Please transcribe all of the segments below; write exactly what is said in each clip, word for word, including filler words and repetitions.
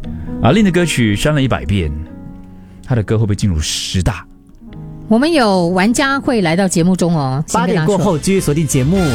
阿令的歌曲删了一百遍，他的歌会不会进入十大？ 我们有玩家会来到节目中哦， 八点过后继续锁定节目。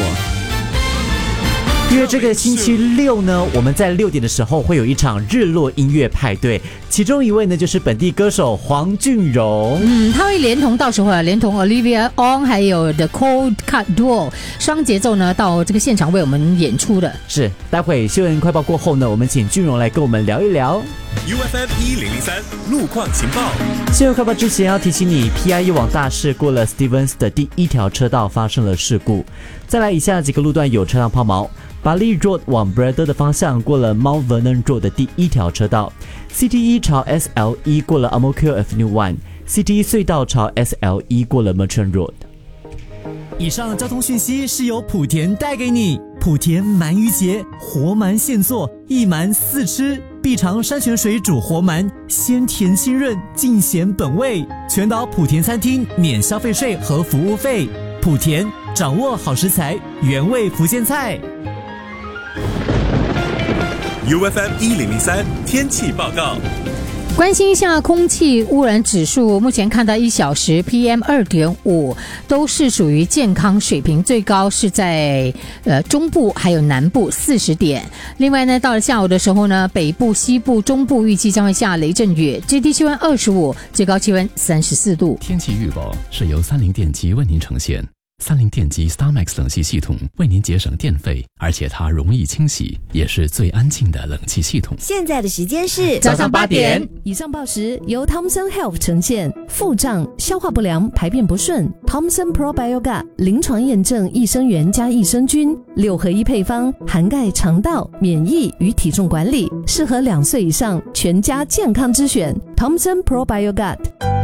因为这个星期六呢，我们在六点的时候会有一场日落音乐派对，其中一位呢就是本地歌手黄俊荣。 嗯，他会连同到时候啊，连同 Olivia Ong 还有 The Cold Cut Duo 双节奏呢，到这个现场为我们演出的。 是，待会新闻快报过后呢，我们请俊荣来跟我们聊一聊。 U F M 一零零三路况情报。 新闻快报之前要提醒你 ，P I E 往大事过了 Stevens 的第一条车道发生了事故。再来以下几个路段有车辆抛锚。巴利 Road 往 Brother 的方向过了 Mount Vernon Road 的第一条车道 ，C T E 朝 S L E 过了 Amokyo Avenue 一 ，C T E 隧道朝 S L E 过了 Merchant Road。 以上交通讯息是由莆田带给你。莆田鳗鱼节，活鳗现做，一鳗四吃，必尝山泉水煮活鳗，鲜甜清润，尽显本味。全岛莆田餐厅免消费税和服务费。莆田掌握好食材，原味福建菜。 U F M 一零零三天气报告。 关心一下空气污染指数，目前看到一小时 P M 二点五 都是属于健康水平，最高是在呃中部还有南部四十点。另外呢，到了下午的时候呢，北部、西部、中部预计将会下雷阵雨，最低气温二十五，最高气温三十四度。 天气预报是由三菱电机为您呈现。三菱电机 StarMax 冷气系统为您节省电费，而且它容易清洗，也是最安静的冷气系统。 现在的时间是早上八点。 以上报时由 Thomson Health 呈现。腹胀、消化不良、排便不顺 ，Thomson Probioga 临床验证益生元加益生菌六合一配方，涵盖肠道、免疫与体重管理，适合两岁以上全家健康之选。Thomson Probioga。